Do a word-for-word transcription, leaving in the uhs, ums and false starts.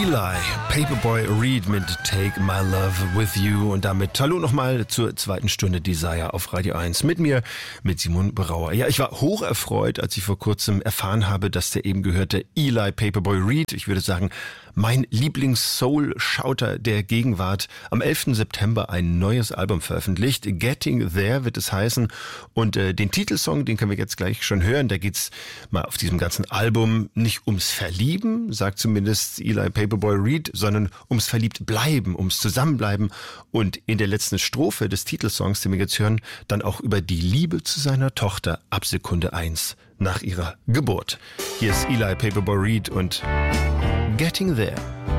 Eli, Paperboy Reed mit Take My Love With You und damit hallo nochmal zur zweiten Stunde Desire auf Radio eins mit mir, mit Simon Brauer. Ja, ich war hoch erfreut, als ich vor kurzem erfahren habe, dass der eben gehörte Eli Paperboy Reed, ich würde sagen, mein Lieblings-Soul-Shouter der Gegenwart, am elften September ein neues Album veröffentlicht. Getting There wird es heißen. Und äh, den Titelsong, den können wir jetzt gleich schon hören. Da geht's mal auf diesem ganzen Album nicht ums Verlieben, sagt zumindest Eli Paperboy Reed, sondern ums Verliebtbleiben, ums Zusammenbleiben. Und in der letzten Strophe des Titelsongs, den wir jetzt hören, dann auch über die Liebe zu seiner Tochter ab Sekunde eins nach ihrer Geburt. Hier ist Eli Paperboy Reed und Getting There.